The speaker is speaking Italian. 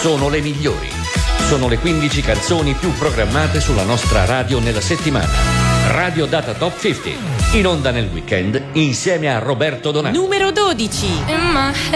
sono le migliori. Sono le 15 canzoni più programmate sulla nostra radio nella settimana. Radio Data Top 50. In onda nel weekend insieme a Roberto Donato. Numero 12.